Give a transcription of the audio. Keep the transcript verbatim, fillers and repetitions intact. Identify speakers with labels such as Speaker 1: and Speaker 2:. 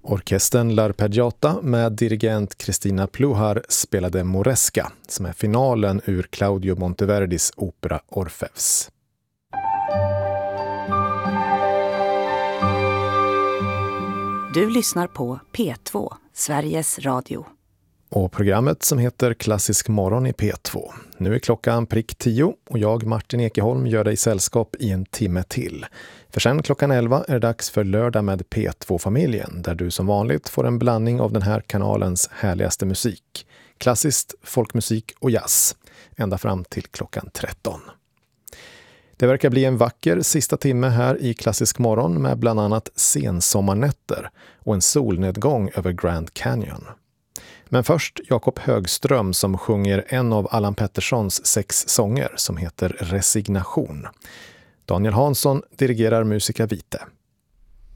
Speaker 1: Orkestern L'Arpeggiata med dirigent Cristina Pluhar spelade Moresca, som är finalen ur Claudio Monteverdis opera Orfeus.
Speaker 2: Du lyssnar på P två, Sveriges Radio.
Speaker 1: Och programmet som heter Klassisk morgon i P två. Nu är klockan prick tio och jag, Martin Ekeholm, gör dig sällskap i en timme till. För sen klockan elva är det dags för lördag med P två-familjen, där du som vanligt får en blandning av den här kanalens härligaste musik. Klassiskt, folkmusik och jazz. Ända fram till klockan tretton. Det verkar bli en vacker sista timme här i Klassisk morgon med bland annat sensommarnätter och en solnedgång över Grand Canyon. Men först Jakob Högström som sjunger en av Allan Petterssons sex sånger som heter Resignation. Daniel Hansson dirigerar Musica Vitae.